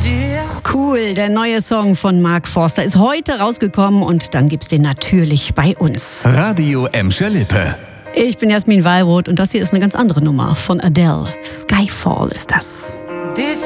Cool, der neue Song von Mark Forster ist heute rausgekommen und dann gibt's den natürlich bei uns. Radio Emscher Lippe. Ich bin Jasmin Wallroth und das hier ist eine ganz andere Nummer von Adele. Skyfall ist das.